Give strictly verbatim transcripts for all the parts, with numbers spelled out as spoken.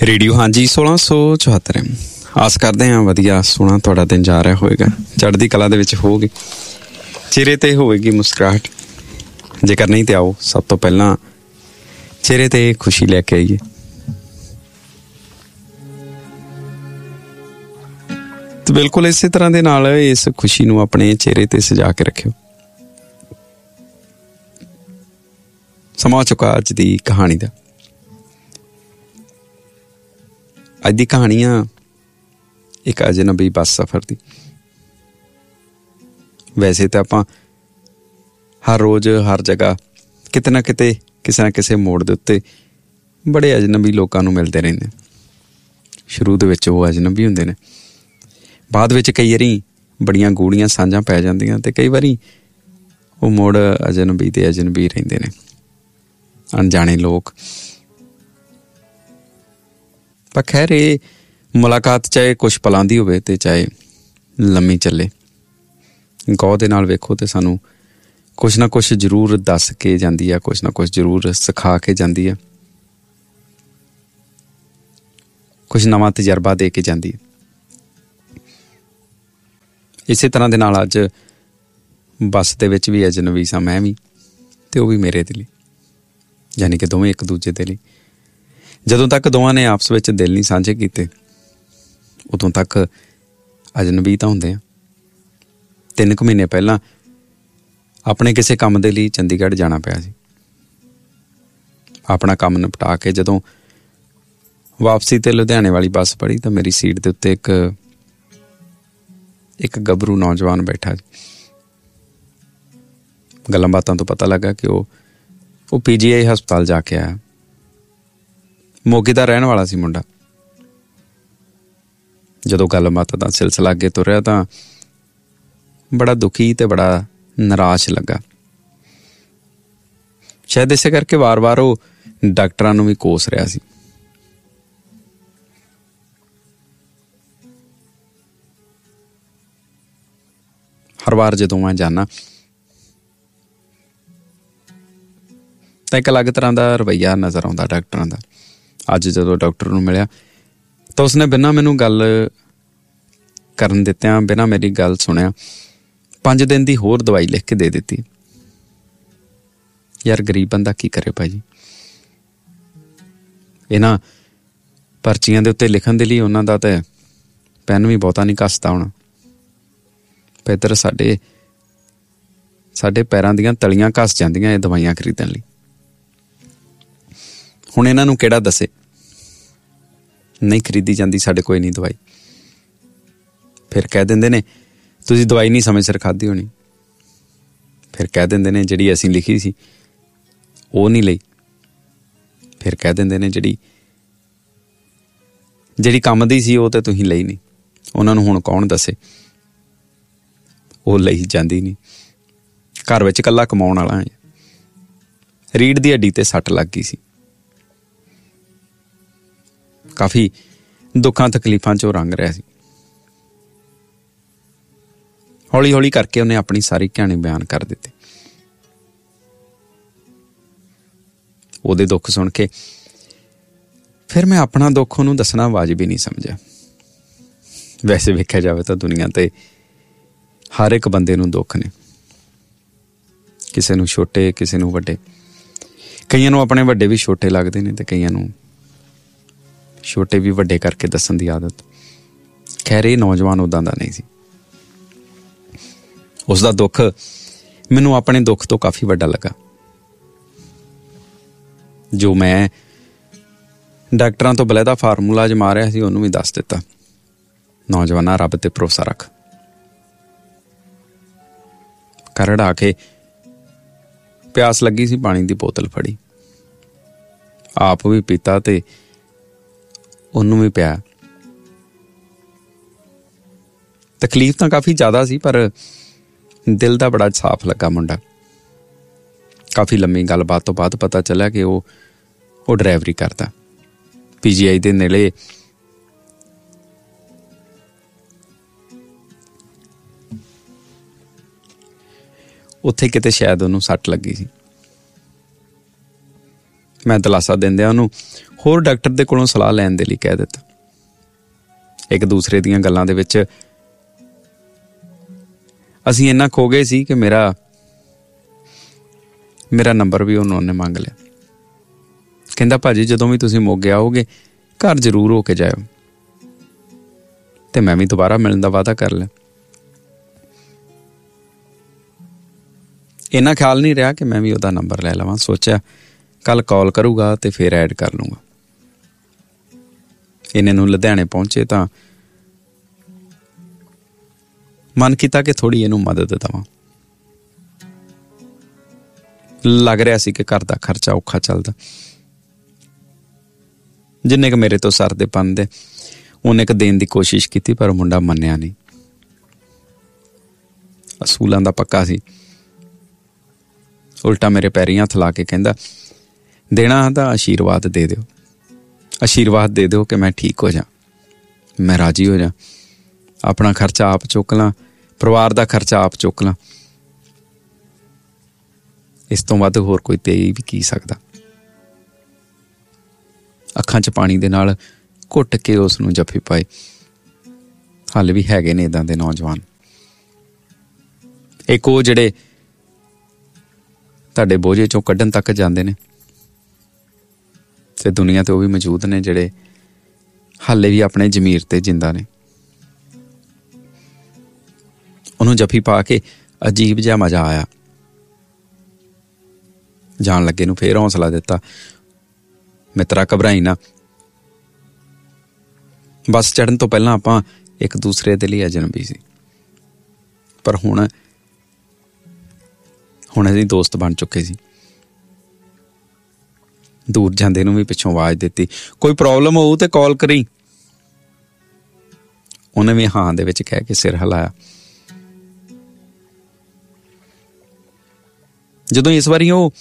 Radio ਹਾਂਜੀ सोलह सौ चौहत्तर ਆਸ ਕਰਦੇ ਹਾਂ ਵਧੀਆ ਸੋਹਣਾ ਤੁਹਾਡਾ ਦਿਨ ਜਾ ਰਿਹਾ ਹੋਵੇਗਾ, ਚੜ੍ਹਦੀ ਕਲਾ ਦੇ ਵਿੱਚ ਹੋਵੋਗੇ, ਚਿਹਰੇ ਤੇ ਹੋਵੇਗੀ ਮੁਸਕਰਾਹਟ। ਜੇਕਰ ਨਹੀਂ ਤੇ ਆਓ ਸਭ ਤੋਂ ਪਹਿਲਾਂ ਚਿਹਰੇ ਤੇ ਖੁਸ਼ੀ ਲੈ ਕੇ ਆਈਏ। ਤੇ ਬਿਲਕੁਲ ਇਸੇ ਤਰ੍ਹਾਂ ਦੇ ਨਾਲ ਇਸ ਖੁਸ਼ੀ ਨੂੰ ਆਪਣੇ ਚਿਹਰੇ ਤੇ ਸਜਾ ਕੇ ਰੱਖਿਓ। ਸਮਾਂ ਚੁੱਕਾ ਅੱਜ ਦੀ ਕਹਾਣੀ ਦਾ। ਅੱਜ ਦੀ ਕਹਾਣੀ ਆ ਇੱਕ ਅਜਨਬੀ ਬੱਸ ਸਫ਼ਰ ਦੀ। ਵੈਸੇ ਤਾਂ ਆਪਾਂ ਹਰ ਰੋਜ਼ ਹਰ ਜਗ੍ਹਾ ਕਿਤੇ ਨਾ ਕਿਤੇ ਕਿਸੇ ਨਾ ਕਿਸੇ ਮੋੜ ਦੇ ਉੱਤੇ ਬੜੇ ਅਜਨਬੀ ਲੋਕਾਂ ਨੂੰ ਮਿਲਦੇ ਰਹਿੰਦੇ। ਸ਼ੁਰੂ ਦੇ ਵਿੱਚ ਉਹ ਅਜਨਬੀ ਹੁੰਦੇ ਨੇ, ਬਾਅਦ ਵਿੱਚ ਕਈ ਵਾਰੀ ਬੜੀਆਂ ਗੂੜੀਆਂ ਸਾਂਝਾਂ ਪੈ ਜਾਂਦੀਆਂ ਤੇ ਕਈ ਵਾਰੀ ਉਹ ਮੁੜ ਅਜਨਬੀ ਤੇ ਅਜਨਬੀ ਰਹਿੰਦੇ ਨੇ, ਅਣਜਾਣੇ ਲੋਕ। ਪਰ ਖੈਰ ਇਹ ਮੁਲਾਕਾਤ ਚਾਹੇ ਕੁਛ ਪਲਾਂ ਦੀ ਹੋਵੇ ਤੇ ਚਾਹੇ ਲੰਮੀ ਚੱਲੇ, ਗੌਰ ਦੇ ਨਾਲ ਵੇਖੋ ਤੇ ਸਾਨੂੰ ਕੁਛ ਨਾ ਕੁਛ ਜ਼ਰੂਰ ਦੱਸ ਕੇ ਜਾਂਦੀ ਆ, ਕੁਛ ਨਾ ਕੁਛ ਜ਼ਰੂਰ ਸਿਖਾ ਕੇ ਜਾਂਦੀ ਆ, ਕੁਛ ਨਵਾਂ ਤਜਰਬਾ ਦੇ ਕੇ ਜਾਂਦੀ ਹੈ। ਇਸੇ ਤਰ੍ਹਾਂ ਦੇ ਨਾਲ ਅੱਜ ਬੱਸ ਦੇ ਵਿੱਚ ਵੀ ਅਜਨਬੀ ਸਾਂ ਮੈਂ ਵੀ, ਤੇ ਉਹ ਵੀ ਮੇਰੇ ਦੇ ਲਈ, ਯਾਨੀ ਕਿ ਦੋਵੇਂ ਇੱਕ ਦੂਜੇ ਦੇ ਲਈ। ਜਦੋਂ ਤੱਕ ਦੋਵਾਂ ਨੇ ਆਪਸ ਵਿੱਚ ਦਿਲ ਨਹੀਂ ਸਾਂਝੇ ਕੀਤੇ ਉਦੋਂ ਤੱਕ ਅਜਨਬੀ ਤਾਂ ਹੁੰਦੇ ਆ। ਤਿੰਨ ਕੁ ਮਹੀਨੇ ਪਹਿਲਾਂ ਆਪਣੇ ਕਿਸੇ ਕੰਮ ਦੇ ਲਈ ਚੰਡੀਗੜ੍ਹ ਜਾਣਾ ਪਿਆ ਸੀ। ਆਪਣਾ ਕੰਮ ਨਿਪਟਾ ਕੇ ਜਦੋਂ ਵਾਪਸੀ ਤੇ ਲੁਧਿਆਣੇ ਵਾਲੀ ਬੱਸ ਫੜੀ ਤਾਂ ਮੇਰੀ ਸੀਟ ਦੇ ਉੱਤੇ ਇੱਕ ਇੱਕ ਗੱਭਰੂ ਨੌਜਵਾਨ ਬੈਠਾ। ਗੱਲਾਂ ਬਾਤਾਂ ਤੋਂ ਪਤਾ ਲੱਗਾ ਕਿ ਉਹ ਉਹ ਪੀ ਜੀ ਆਈ ਹਸਪਤਾਲ ਜਾ ਕੇ ਆਇਆ। ਮੋਗੇ ਦਾ ਰਹਿਣ ਵਾਲਾ ਸੀ ਮੁੰਡਾ। ਜਦੋਂ ਗੱਲਬਾਤ ਦਾ ਸਿਲਸਿਲਾ ਅੱਗੇ ਤੁਰਿਆ ਤਾਂ ਬੜਾ ਦੁਖੀ ਤੇ ਬੜਾ ਨਿਰਾਸ਼ ਲੱਗਾ। ਸ਼ਾਇਦ ਇਸੇ ਕਰਕੇ ਵਾਰ-ਵਾਰ ਉਹ ਡਾਕਟਰਾਂ ਨੂੰ ਵੀ ਕੋਸ ਰਿਹਾ ਸੀ। ਹਰ ਵਾਰ ਜਦੋਂ ਮੈਂ ਜਾਣਾ ਤਾਂ ਇੱਕ ਅਲੱਗ ਤਰ੍ਹਾਂ ਦਾ ਰਵੱਈਆ ਨਜ਼ਰ ਆਉਂਦਾ ਡਾਕਟਰਾਂ ਦਾ। ਅੱਜ ਜਦੋਂ ਡਾਕਟਰ ਨੂੰ ਮਿਲਿਆ ਤਾਂ ਉਸਨੇ ਬਿਨਾਂ ਮੈਨੂੰ ਗੱਲ ਕਰਨ ਦਿੱਤਿਆਂ, ਬਿਨਾਂ ਮੇਰੀ ਗੱਲ ਸੁਣਿਆ, ਪੰਜ ਦਿਨ ਦੀ ਹੋਰ ਦਵਾਈ ਲਿਖ ਕੇ ਦੇ ਦਿੱਤੀ। ਯਾਰ ਗਰੀਬ ਬੰਦਾ ਕੀ ਕਰੇ ਭਾਜੀ। ਇਹਨਾਂ ਪਰਚੀਆਂ ਦੇ ਉੱਤੇ ਲਿਖਣ ਦੇ ਲਈ ਉਹਨਾਂ ਦਾ ਤਾਂ ਪੈਨ ਵੀ ਬਹੁਤਾ ਨਹੀਂ ਘੱਸਦਾ ਹੋਣਾ। ਇੱਧਰ ਸਾਡੇ ਸਾਡੇ ਪੈਰਾਂ ਦੀਆਂ ਤਲੀਆਂ ਘਸ ਜਾਂਦੀਆਂ ਇਹ ਦਵਾਈਆਂ ਖਰੀਦਣ ਲਈ। ਹੁਣ ਇਹਨਾਂ ਨੂੰ ਕਿਹੜਾ ਦੱਸੇ, ਨਹੀਂ ਖਰੀਦੀ ਜਾਂਦੀ ਸਾਡੇ ਕੋਈ ਨਹੀਂ ਦਵਾਈ। ਫਿਰ ਕਹਿ ਦਿੰਦੇ ਨੇ ਤੁਸੀਂ ਦਵਾਈ ਨਹੀਂ ਸਮੇਂ ਸਿਰ ਖਾਧੀ ਹੋਣੀ। ਫਿਰ ਕਹਿ ਦਿੰਦੇ ਨੇ ਜਿਹੜੀ ਅਸੀਂ ਲਿਖੀ ਸੀ ਉਹ ਨਹੀਂ ਲਈ। ਫਿਰ ਕਹਿ ਦਿੰਦੇ ਨੇ ਜਿਹੜੀ ਜਿਹੜੀ ਕੰਮ ਦੀ ਸੀ ਉਹ ਤਾਂ ਤੁਸੀਂ ਲਈ ਨਹੀਂ। ਉਹਨਾਂ ਨੂੰ ਹੁਣ ਕੌਣ ਦੱਸੇ, ਉਹ ਲਈ ਜਾਂਦੀ ਨਹੀਂ। ਘਰ ਵਿੱਚ ਇਕੱਲਾ ਕਮਾਉਣ ਵਾਲਾ ਹੈ। ਰੀੜ੍ਹ ਦੀ ਹੱਡੀ ਤੇ ਸੱਟ ਲੱਗ ਗਈ ਸੀ। ਕਾਫੀ ਦੁੱਖਾਂ ਤਕਲੀਫਾਂ ਚੋਂ ਰੰਗ ਰਿਹਾ ਸੀ। ਹੌਲੀ ਹੌਲੀ ਕਰਕੇ ਉਹਨੇ ਆਪਣੀ ਸਾਰੀ ਕਹਾਣੀ ਬਿਆਨ ਕਰ ਦਿੱਤੀ। ਉਹਦੇ ਦੁੱਖ ਸੁਣ ਕੇ ਫਿਰ ਮੈਂ ਆਪਣਾ ਦੁੱਖ ਉਹਨੂੰ ਦੱਸਣਾ ਵਾਜਬ ਹੀ ਨਹੀਂ ਸਮਝਿਆ। ਵੈਸੇ ਵੇਖਿਆ ਜਾਵੇ ਤਾਂ ਦੁਨੀਆ ਤੇ ਹਰ ਇੱਕ ਬੰਦੇ ਨੂੰ ਦੁੱਖ ਨੇ, ਕਿਸੇ ਨੂੰ ਛੋਟੇ ਕਿਸੇ ਨੂੰ ਵੱਡੇ। ਕਈਆਂ ਨੂੰ ਆਪਣੇ ਵੱਡੇ ਵੀ ਛੋਟੇ ਲੱਗਦੇ ਨੇ ਤੇ ਕਈਆਂ ਨੂੰ ਛੋਟੇ ਵੀ ਵੱਡੇ ਕਰਕੇ ਦੱਸਣ ਦੀ ਆਦਤ। ਖੈਰ ਇਹ ਨੌਜਵਾਨ ਉਦਾਂ ਦਾ ਨਹੀਂ ਸੀ। ਉਸਦਾ ਦੁੱਖ ਮੈਨੂੰ ਆਪਣੇ ਦੁੱਖ ਤੋਂ ਕਾਫੀ ਵੱਡਾ ਲੱਗਾ। ਜੋ ਮੈਂ ਡਾਕਟਰਾਂ ਤੋਂ ਬਲੈਦਾ ਫਾਰਮੂਲਾ ਜਮਾ ਰਿਹਾ ਸੀ ਉਹਨੂੰ ਵੀ ਦੱਸ ਦਿੱਤਾ। ਨੌਜਵਾਨਾਂ ਰੱਬ ਤੇ ਭਰੋਸਾ ਰੱਖ। ਘਰ ਆ ਕੇ ਪਿਆਸ ਲੱਗੀ ਸੀ, ਪਾਣੀ ਦੀ ਬੋਤਲ ਫੜੀ, ਆਪ ਵੀ ਪੀਤਾ ਤੇ ਉਹਨੂੰ ਵੀ ਪਿਆ। ਤਕਲੀਫ ਤਾਂ ਕਾਫੀ ਜ਼ਿਆਦਾ ਸੀ ਪਰ ਦਿਲ ਦਾ ਬੜਾ ਸਾਫ਼ ਲੱਗਾ ਮੁੰਡਾ। ਕਾਫੀ ਲੰਮੀ ਗੱਲਬਾਤ ਤੋਂ ਬਾਅਦ ਪਤਾ ਚੱਲਿਆ ਕਿ ਉਹ ਉਹ ਡਰਾਈਵਰੀ ਕਰਦਾ। ਪੀ ਜੀ ਆਈ ਦੇ ਨੇੜੇ ਉੱਥੇ ਕਿਤੇ ਸ਼ਾਇਦ ਉਹਨੂੰ ਸੱਟ ਲੱਗੀ ਸੀ। ਮੈਂ ਦਿਲਾਸਾ ਦਿੰਦਿਆਂ ਉਹਨੂੰ ਹੋਰ ਡਾਕਟਰ ਦੇ ਕੋਲੋਂ ਸਲਾਹ ਲੈਣ ਦੇ ਲਈ ਕਹਿ ਦਿੱਤਾ। ਇੱਕ ਦੂਸਰੇ ਦੀਆਂ ਗੱਲਾਂ ਦੇ ਵਿੱਚ ਅਸੀਂ ਇੰਨਾ ਖੋ ਗਏ ਸੀ ਕਿ ਮੇਰਾ ਮੇਰਾ ਨੰਬਰ ਵੀ ਉਹਨੂੰ ਉਹਨੇ ਮੰਗ ਲਿਆ। ਕਹਿੰਦਾ ਭਾਜੀ ਜਦੋਂ ਵੀ ਤੁਸੀਂ ਮੋਗੇ ਆਓਗੇ ਘਰ ਜ਼ਰੂਰ ਹੋ ਕੇ ਜਾਇਓ। ਤੇ ਮੈਂ ਵੀ ਦੁਬਾਰਾ ਮਿਲਣ ਦਾ ਵਾਅਦਾ ਕਰ ਲਿਆ। ਇੰਨਾ ਖਿਆਲ ਨਹੀਂ ਰਿਹਾ ਕਿ ਮੈਂ ਵੀ ਉਹਦਾ ਨੰਬਰ ਲੈ ਲਵਾਂ। ਸੋਚਿਆ ਕੱਲ ਕਾਲ ਕਰੂਗਾ ਤੇ ਫਿਰ ਐਡ ਕਰ ਲੂੰਗਾ। ਇਹਨੇ ਨੂੰ ਲੁਧਿਆਣੇ ਪਹੁੰਚੇ ਤਾਂ ਮਨ ਕੀਤਾ ਕਿ ਥੋੜ੍ਹੀ ਇਹਨੂੰ ਮਦਦ ਦੇਵਾਂ। ਲੱਗ ਰਿਹਾ ਸੀ ਕਿ ਘਰ ਦਾ ਖਰਚਾ ਔਖਾ ਚੱਲਦਾ। ਜਿੰਨੇ ਕੁ ਮੇਰੇ ਤੋਂ ਸਰਦੇ ਪੰਦੇ ਉਹਨੇ ਕੁ ਦੇਣ ਦੀ ਕੋਸ਼ਿਸ਼ ਕੀਤੀ, ਪਰ ਮੁੰਡਾ ਮੰਨਿਆ ਨਹੀਂ। ਅਸੂਲਾਂ ਦਾ ਪੱਕਾ ਸੀ। ਉਲਟਾ ਮੇਰੇ ਪੈਰੀਂ ਹੱਥ ਲਾ ਕੇ ਕਹਿੰਦਾ ਦੇਣਾ ਤਾਂ ਆਸ਼ੀਰਵਾਦ ਦੇ ਦਿਓ, ਆਸ਼ੀਰਵਾਦ ਦੇ ਦਿਓ ਕਿ ਮੈਂ ਠੀਕ ਹੋ ਜਾ, ਮੈਂ ਰਾਜੀ ਹੋ ਜਾ, ਆਪਣਾ ਖਰਚਾ ਆਪ ਚੁੱਕ ਲਾਂ, ਪਰਿਵਾਰ ਦਾ ਖਰਚਾ ਆਪ ਚੁੱਕ ਲਾਂ। ਇਸ ਤੋਂ ਵੱਧ ਹੋਰ ਕੋਈ ਦੇ ਵੀ ਕੀ ਸਕਦਾ। ਅੱਖਾਂ 'ਚ ਪਾਣੀ ਦੇ ਨਾਲ ਘੁੱਟ ਕੇ ਉਸ ਨੂੰ ਜੱਫੀ ਪਾਏ। ਹਾਲੇ ਵੀ ਹੈਗੇ ਨੇ ਇੱਦਾਂ ਦੇ ਨੌਜਵਾਨ। ਇੱਕ ਉਹ ਜਿਹੜੇ ਤੁਹਾਡੇ ਬੋਝੇ 'ਚੋਂ ਕੱਢਣ ਤੱਕ ਜਾਂਦੇ ਨੇ, ਤੇ ਦੁਨੀਆ ਤੇ ਉਹ ਵੀ ਮੌਜੂਦ ਨੇ ਜਿਹੜੇ ਹਾਲੇ ਵੀ ਆਪਣੇ ਜ਼ਮੀਰ ਤੇ ਜਿੰਦਾ ਨੇ। ਉਹਨੂੰ ਜੱਫੀ ਪਾ ਕੇ ਅਜੀਬ ਜਿਹਾ ਮਜ਼ਾ ਆਇਆ। ਜਾਣ ਲੱਗੇ ਨੂੰ ਫੇਰ ਹੌਸਲਾ ਦਿੱਤਾ, ਮਿੱਤਰਾ ਘਬਰਾਈ ਨਾ। ਬੱਸ ਚੜ੍ਹਨ ਤੋਂ ਪਹਿਲਾਂ ਆਪਾਂ ਇੱਕ ਦੂਸਰੇ ਦੇ ਲਈ ਅਜਨਬੀ ਸੀ, ਪਰ ਹੁਣ ਹੁਣ ਅਸੀਂ ਦੋਸਤ ਬਣ ਚੁੱਕੇ ਸੀ। ਦੂਰ ਜਾਂਦੇ ਨੂੰ ਵੀ ਪਿੱਛੋਂ ਆਵਾਜ਼ ਦਿੱਤੀ, ਕੋਈ ਪ੍ਰੋਬਲਮ ਹੋਊ ਤੇ ਕਾਲ ਕਰੀ। ਉਹਨੇ ਵੀ ਹਾਂ ਦੇ ਵਿੱਚ ਕਹਿ ਕੇ ਸਿਰ ਹਿਲਾਇਆ। ਜਦੋਂ ਇਸ ਵਾਰੀ ਉਹ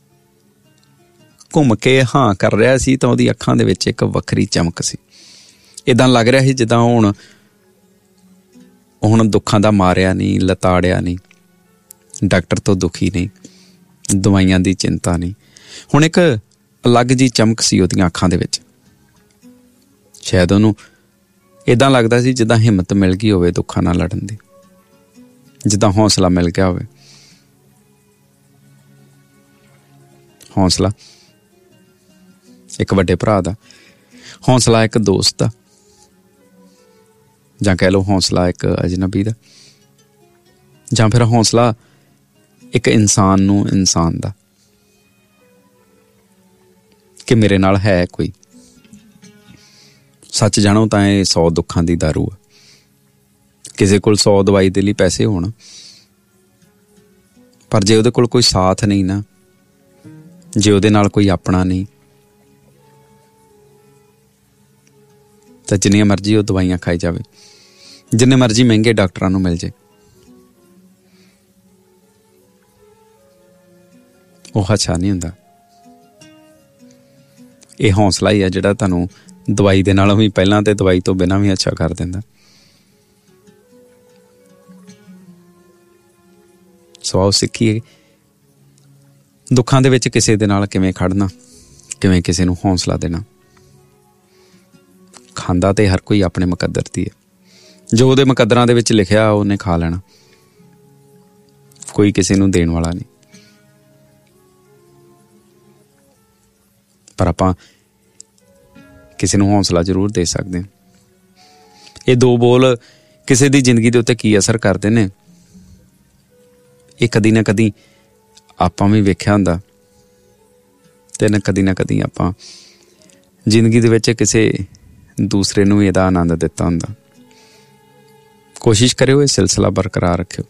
ਘੁੰਮ ਕੇ ਹਾਂ ਕਰ ਰਿਹਾ ਸੀ ਤਾਂ ਉਹਦੀ ਅੱਖਾਂ ਦੇ ਵਿੱਚ ਇੱਕ ਵੱਖਰੀ ਚਮਕ ਸੀ। ਏਦਾਂ ਲੱਗ ਰਿਹਾ ਸੀ ਜਿੱਦਾਂ ਹੁਣ ਹੁਣ ਦੁੱਖਾਂ ਦਾ ਮਾਰਿਆ ਨਹੀਂ, ਲਤਾੜਿਆ ਨਹੀਂ, ਡਾਕਟਰ ਤੋਂ ਦੁਖੀ ਨਹੀਂ, ਦਵਾਈਆਂ ਦੀ ਚਿੰਤਾ ਨਹੀਂ। ਹੁਣ ਇੱਕ ਅਲੱਗ ਜਿਹੀ ਚਮਕ ਸੀ ਉਹਦੀਆਂ ਅੱਖਾਂ ਦੇ ਵਿੱਚ। ਸ਼ਾਇਦ ਉਹਨੂੰ ਏਦਾਂ ਲੱਗਦਾ ਸੀ ਜਿੱਦਾਂ ਹਿੰਮਤ ਮਿਲ ਗਈ ਹੋਵੇ ਦੁੱਖਾਂ ਨਾਲ ਲੜਨ ਦੀ, ਜਿੱਦਾਂ ਹੌਸਲਾ ਮਿਲ ਗਿਆ ਹੋਵੇ। ਹੌਸਲਾ ਇੱਕ ਵੱਡੇ ਭਰਾ ਦਾ, ਹੌਸਲਾ ਇੱਕ ਦੋਸਤ ਦਾ, ਜਾਂ ਕਹਿ ਲਓ ਹੌਸਲਾ ਇੱਕ ਅਜਨਬੀ ਦਾ, ਜਾਂ ਫਿਰ ਹੌਸਲਾ ਇੱਕ ਇਨਸਾਨ ਨੂੰ ਇਨਸਾਨ ਦਾ, ਕਿ ਮੇਰੇ ਨਾਲ ਹੈ ਕੋਈ। ਸੱਚ ਜਾਣੋ ਤਾਂ ਇਹ ਸੌ ਦੁੱਖਾਂ ਦੀ ਦਾਰੂ ਆ। ਕਿਸੇ ਕੋਲ ਸੌ ਦਵਾਈ ਦੇ ਲਈ ਪੈਸੇ ਹੋਣ, ਪਰ ਜੇ ਉਹਦੇ ਕੋਲ ਕੋਈ ਸਾਥ ਨਹੀਂ ਨਾ, ਜੇ ਉਹਦੇ ਨਾਲ ਕੋਈ ਆਪਣਾ ਨਹੀਂ, ਤਾਂ ਜਿੰਨੀਆਂ ਮਰਜ਼ੀ ਉਹ ਦਵਾਈਆਂ ਖਾਈ ਜਾਵੇ, ਜਿੰਨੇ ਮਰਜ਼ੀ ਮਹਿੰਗੇ ਡਾਕਟਰਾਂ ਨੂੰ ਮਿਲ ਜੇ, ਉਹ ਅੱਛਾ ਨਹੀਂ ਹੁੰਦਾ। ਇਹ ਹੌਸਲਾ ਹੀ ਆ ਜਿਹੜਾ ਤੁਹਾਨੂੰ ਦਵਾਈ ਦੇ ਨਾਲੋਂ ਵੀ ਪਹਿਲਾਂ ਤੇ ਦਵਾਈ ਤੋਂ ਬਿਨਾਂ ਵੀ ਅੱਛਾ ਕਰ ਦਿੰਦਾ। ਸੋ ਆਓ ਸਿੱਖੀਏ ਦੁੱਖਾਂ ਦੇ ਵਿੱਚ ਕਿਸੇ ਦੇ ਨਾਲ ਕਿਵੇਂ ਖੜਨਾ, ਕਿਵੇਂ ਕਿਸੇ ਨੂੰ ਹੌਸਲਾ ਦੇਣਾ। ਖਾਂਦਾ ਤੇ ਹਰ ਕੋਈ ਆਪਣੇ ਮੁਕੱਦਰ ਦੀ ਹੈ। ਜੋ ਉਹਦੇ ਮੁਕੱਦਰਾਂ ਦੇ ਵਿੱਚ ਲਿਖਿਆ ਉਹਨੇ ਖਾ ਲੈਣਾ। ਕੋਈ ਕਿਸੇ ਨੂੰ ਦੇਣ ਵਾਲਾ ਨਹੀਂ। ਪਰ ਆਪਾਂ ਕਿਸੇ ਨੂੰ ਹੌਸਲਾ ਜ਼ਰੂਰ ਦੇ ਸਕਦੇ ਹਾਂ। ਇਹ ਦੋ ਬੋਲ ਕਿਸੇ ਦੀ ਜ਼ਿੰਦਗੀ ਦੇ ਉੱਤੇ ਕੀ ਅਸਰ ਕਰਦੇ ਨੇ, ਇਹ ਕਦੀ ਨਾ ਕਦੀ ਆਪਾਂ ਵੀ ਵੇਖਿਆ ਹੁੰਦਾ, ਤੇ ਨਾ ਕਦੀ ਨਾ ਕਦੀ ਆਪਾਂ ਜ਼ਿੰਦਗੀ ਦੇ ਵਿੱਚ ਕਿਸੇ ਦੂਸਰੇ ਨੂੰ ਇਹਦਾ ਆਨੰਦ ਦਿੱਤਾ ਹੁੰਦਾ। ਕੋਸ਼ਿਸ਼ ਕਰਿਓ ਇਹ ਸਿਲਸਿਲਾ ਬਰਕਰਾਰ ਰੱਖਿਓ।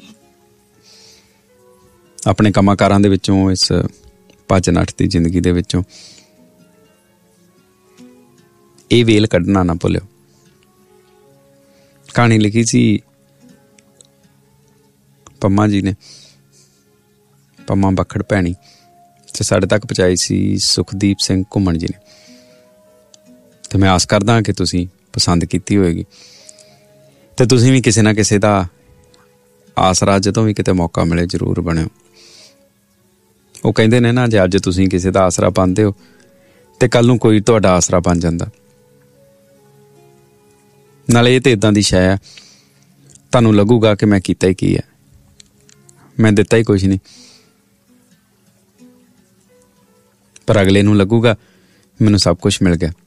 ਆਪਣੇ ਕੰਮਾਂ ਕਾਰਾਂ ਦੇ ਵਿੱਚੋਂ, ਇਸ ਭੱਜ ਨੱਠ ਦੀ ਜ਼ਿੰਦਗੀ ਦੇ ਵਿੱਚੋਂ ਇਹ ਵੇਲ ਕੱਢਣਾ ਨਾ ਭੁੱਲਿਓ। ਕਹਾਣੀ ਲਿਖੀ ਸੀ ਪੰਮਾ ਜੀ ਨੇ, ਪੰਮਾ ਬੱਖੜ ਭੈਣੀ, ਤੇ ਸਾਡੇ ਤੱਕ ਪਹੁੰਚਾਈ ਸੀ ਸੁਖਦੀਪ ਸਿੰਘ ਘੁੰਮਣ ਜੀ ਨੇ। ਤੇ ਮੈਂ ਆਸ ਕਰਦਾ ਕਿ ਤੁਸੀਂ ਪਸੰਦ ਕੀਤੀ ਹੋਏਗੀ, ਤੇ ਤੁਸੀਂ ਵੀ ਕਿਸੇ ਨਾ ਕਿਸੇ ਦਾ ਆਸਰਾ ਜਦੋਂ ਵੀ ਕਿਤੇ ਮੌਕਾ ਮਿਲੇ ਜ਼ਰੂਰ ਬਣਿਓ। ਉਹ ਕਹਿੰਦੇ ਨੇ ਨਾ, ਜੇ ਅੱਜ ਤੁਸੀਂ ਕਿਸੇ ਦਾ ਆਸਰਾ ਬਣਦੇ ਹੋ ਤੇ ਕੱਲ ਨੂੰ ਕੋਈ ਤੁਹਾਡਾ ਆਸਰਾ ਬਣ ਜਾਂਦਾ। ਨਾਲੇ ਇਹ ਤੇ ਇਦਾਂ ਦੀ ਸ਼ੈ ਆ, ਤੁਹਾਨੂੰ ਲੱਗੂਗਾ ਕਿ ਮੈਂ ਕੀਤਾ ਹੀ ਕੀ ਹੈ, ਮੈਂ ਦਿੱਤਾ ਹੀ ਕੁਛ ਨਹੀਂ, ਪਰ ਅਗਲੇ ਨੂੰ ਲੱਗੂਗਾ ਮੈਨੂੰ ਸਭ ਕੁਛ ਮਿਲ ਗਿਆ।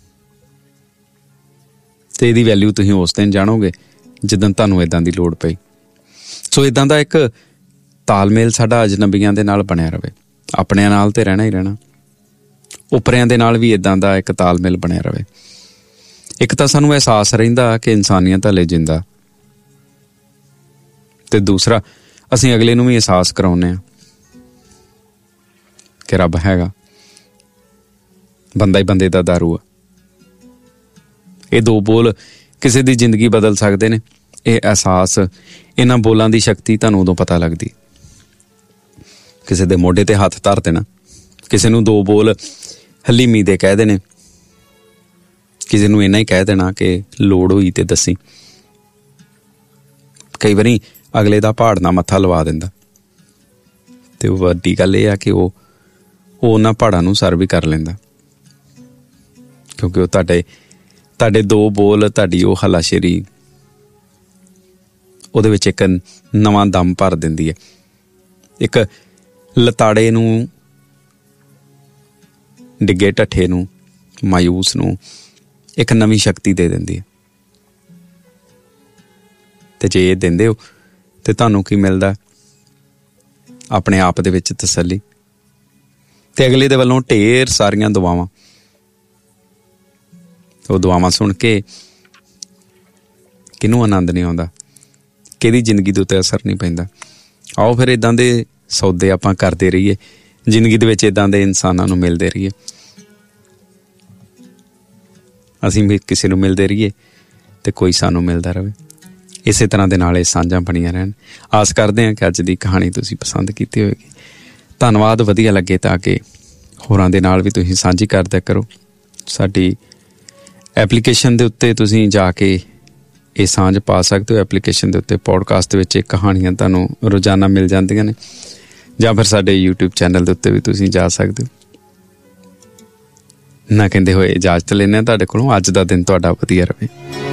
ਤੇ ਇਹਦੀ ਵੈਲਿਊ ਤੁਸੀਂ ਉਸ ਦਿਨ ਜਾਣੋਗੇ ਜਿੱਦਣ ਤੁਹਾਨੂੰ ਇੱਦਾਂ ਦੀ ਲੋੜ ਪਈ। ਸੋ ਇੱਦਾਂ ਦਾ ਇੱਕ ਤਾਲਮੇਲ ਸਾਡਾ ਅਜਨਬੀਆਂ ਦੇ ਨਾਲ ਬਣਿਆ ਰਹੇ। ਆਪਣਿਆਂ ਨਾਲ ਤੇ ਰਹਿਣਾ ਹੀ ਰਹਿਣਾ, ਉਪਰਿਆਂ ਦੇ ਨਾਲ ਵੀ ਇੱਦਾਂ ਦਾ ਇੱਕ ਤਾਲਮੇਲ ਬਣਿਆ ਰਹੇ। ਇੱਕ ਤਾਂ ਸਾਨੂੰ ਅਹਿਸਾਸ ਰਹਿੰਦਾ ਕਿ ਇਨਸਾਨੀਅਤ ਹਲੇ ਜਿੰਦਾ, ਤੇ ਦੂਸਰਾ ਅਸੀਂ ਅਗਲੇ ਨੂੰ ਵੀ ਅਹਿਸਾਸ ਕਰਾਉਂਦੇ ਹਾਂ ਕਿ ਰੱਬ ਹੈਗਾ, ਬੰਦਾ ਹੀ ਬੰਦੇ ਦਾ ਦਾਰੂ ਆ। ਇਹ ਦੋ ਬੋਲ ਕਿਸੇ ਦੀ ਜ਼ਿੰਦਗੀ ਬਦਲ ਸਕਦੇ ਨੇ। ਇਹ ਅਹਿਸਾਸ, ਇਹਨਾਂ ਬੋਲਾਂ ਦੀ ਸ਼ਕਤੀ ਤੁਹਾਨੂੰ ਉਦੋਂ ਪਤਾ ਲੱਗਦੀ। ਕਿਸੇ ਦੇ ਮੋਢੇ ਤੇ ਹੱਥ ਧਰ ਦੇਣਾ, ਕਿਸੇ ਨੂੰ ਦੋ ਬੋਲ ਹਲੀਮੀ ਦੇ ਕਹਿ ਦੇਣੇ, ਕਿਸੇ ਨੂੰ ਇੰਨਾ ਹੀ ਕਹਿ ਦੇਣਾ ਕਿ ਲੋੜ ਹੋਈ ਤੇ ਦੱਸੀ। ਕਈ ਵਾਰੀ ਅਗਲੇ ਦਾ ਪਹਾੜ ਨਾਲ ਮੱਥਾ ਲਵਾ ਦਿੰਦਾ, ਤੇ ਉਹ ਵੱਡੀ ਗੱਲ ਇਹ ਆ ਕਿ ਉਹ ਉਹ ਉਹਨਾਂ ਪਹਾੜਾਂ ਨੂੰ ਸਰ ਵੀ ਕਰ ਲੈਂਦਾ, ਕਿਉਂਕਿ ਉਹ ਤੁਹਾਡੇ ਤੁਹਾਡੇ ਦੋ ਬੋਲ, ਤੁਹਾਡੀ ਉਹ ਹਲਾਸ਼ੇਰੀ, ਉਹਦੇ ਵਿੱਚ ਇੱਕ ਨਵਾਂ ਦਮ ਭਰ ਦਿੰਦੀ ਹੈ। ਇੱਕ ਲਤਾੜੇ ਨੂੰ, ਡਿੱਗੇ ਢੱਠੇ ਨੂੰ, ਮਾਯੂਸ ਨੂੰ ਇੱਕ ਨਵੀਂ ਸ਼ਕਤੀ ਦੇ ਦਿੰਦੀ ਹੈ। ਤੇ ਜੇ ਇਹ ਦਿੰਦੇ ਹੋ ਤੇ ਤੁਹਾਨੂੰ ਕੀ ਮਿਲਦਾ? ਆਪਣੇ ਆਪ ਦੇ ਵਿੱਚ ਤਸੱਲੀ, ਤੇ ਅਗਲੇ ਦੇ ਵੱਲੋਂ ਢੇਰ ਸਾਰੀਆਂ ਦੁਆਵਾਂ। ਉਹ ਦੁਆਵਾਂ ਸੁਣ ਕੇ ਕਿਹਨੂੰ ਆਨੰਦ ਨਹੀਂ ਆਉਂਦਾ, ਕਿਹਦੀ ਜ਼ਿੰਦਗੀ ਦੇ ਉੱਤੇ ਅਸਰ ਨਹੀਂ ਪੈਂਦਾ। ਆਓ ਫਿਰ ਇੱਦਾਂ ਦੇ ਸੌਦੇ ਆਪਾਂ ਕਰਦੇ ਰਹੀਏ, ਜ਼ਿੰਦਗੀ ਦੇ ਵਿੱਚ ਇੱਦਾਂ ਦੇ ਇਨਸਾਨਾਂ ਨੂੰ ਮਿਲਦੇ ਰਹੀਏ, ਅਸੀਂ ਵੀ ਕਿਸੇ ਨੂੰ ਮਿਲਦੇ ਰਹੀਏ ਤੇ ਕੋਈ ਸਾਨੂੰ ਮਿਲਦਾ ਰਹੇ। ਇਸੇ ਤਰ੍ਹਾਂ ਦੇ ਨਾਲ ਇਹ ਸਾਂਝਾਂ ਬਣੀਆਂ ਰਹਿਣ। ਆਸ ਕਰਦੇ ਹਾਂ ਕਿ ਅੱਜ ਦੀ ਕਹਾਣੀ ਤੁਸੀਂ ਪਸੰਦ ਕੀਤੀ ਹੋਵੇਗੀ। ਧੰਨਵਾਦ। ਵਧੀਆ ਲੱਗੇ ਤਾਂ ਕਿ ਹੋਰਾਂ ਦੇ ਨਾਲ ਵੀ ਤੁਸੀਂ ਸਾਂਝੀ ਕਰਦਿਆ ਕਰੋ। ਸਾਡੀ ਐਪਲੀਕੇਸ਼ਨ ਦੇ ਉੱਤੇ ਤੁਸੀਂ ਜਾ ਕੇ ਇਹ ਸਾਂਝ ਪਾ ਸਕਦੇ ਹੋ। ਐਪਲੀਕੇਸ਼ਨ ਦੇ ਉੱਤੇ ਪੋਡਕਾਸਟ ਦੇ ਵਿੱਚ ਇਹ ਕਹਾਣੀਆਂ ਤੁਹਾਨੂੰ ਰੋਜ਼ਾਨਾ ਮਿਲ ਜਾਂਦੀਆਂ ਨੇ, ਜਾਂ ਫਿਰ ਸਾਡੇ ਯੂਟਿਊਬ ਚੈਨਲ ਦੇ ਉੱਤੇ ਵੀ ਤੁਸੀਂ ਜਾ ਸਕਦੇ ਹੋ। ਨਾ ਕਹਿੰਦੇ ਹੋਏ ਇਜਾਜ਼ਤ ਲੈਂਦੇ ਹਾਂ ਤੁਹਾਡੇ ਕੋਲੋਂ। ਅੱਜ ਦਾ ਦਿਨ ਤੁਹਾਡਾ ਵਧੀਆ ਰਹੇ।